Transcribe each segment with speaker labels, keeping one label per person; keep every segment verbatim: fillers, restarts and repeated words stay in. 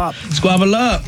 Speaker 1: up.
Speaker 2: Squabble up.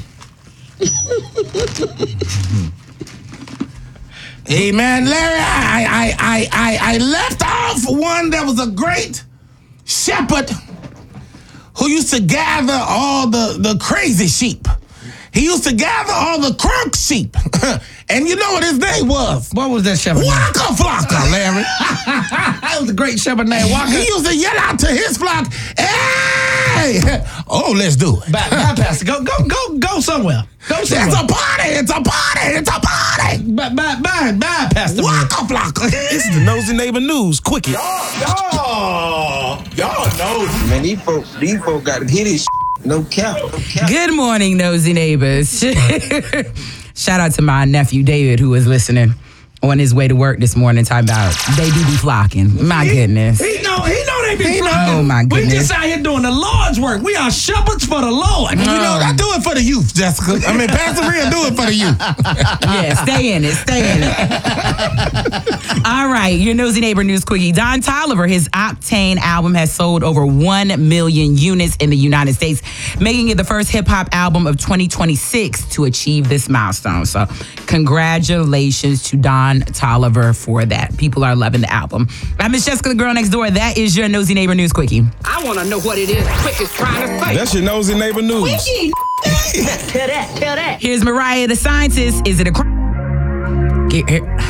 Speaker 3: Hey, man, Larry, I, I, I, I, I left off one that was a great shepherd who used to gather all the, the crazy sheep. He used to gather all the crook sheep. And you know what his name was?
Speaker 2: What was that shepherd name?
Speaker 3: Waka Flocka, Larry.
Speaker 2: That was a great shepherd named Waka.
Speaker 3: He used to yell out to his flock, hey! Oh, let's do it.
Speaker 2: Bye, bye, Pastor. Go, go, go, go somewhere. Go somewhere.
Speaker 3: It's a party, it's a party, it's a party.
Speaker 2: Bye, bye, bye, bye, Pastor.
Speaker 3: Waka Flocka.
Speaker 4: This is the Nosy Neighbor News Quickie.
Speaker 3: Y'all, y'all know.
Speaker 5: Man, these folks, these folks got to hit this. No cap. No cap.
Speaker 1: Good morning, nosy neighbors. Shout out to my nephew David, who was listening on his way to work this morning, talking about they do be flocking. My
Speaker 2: he,
Speaker 1: goodness.
Speaker 2: He know, he know they be
Speaker 3: He know.
Speaker 2: flocking.
Speaker 1: Oh, my
Speaker 2: We
Speaker 1: goodness.
Speaker 2: just out here doing the Lord's work. We are shepherds for the Lord.
Speaker 3: You know, I do it for the youth, Jessica. I mean, Pastor Rhea do it for the youth.
Speaker 1: Yeah, stay in it, stay in it. All right, your nosy neighbor news quickie. Don Toliver, his Octane album has sold over one million units in the United States, making it the first hip-hop album of twenty twenty-six to achieve this milestone. So congratulations to Don Toliver for that. People are loving the album. I'm Miss Jessica, the girl next door. That is your nosy neighbor news quickie.
Speaker 6: I want to know what it is Quick is trying to say.
Speaker 4: That's your Nosy Neighbor News.
Speaker 6: Tell that, tell that.
Speaker 1: Here's Mariah the Scientist. Is it a crime? Get here.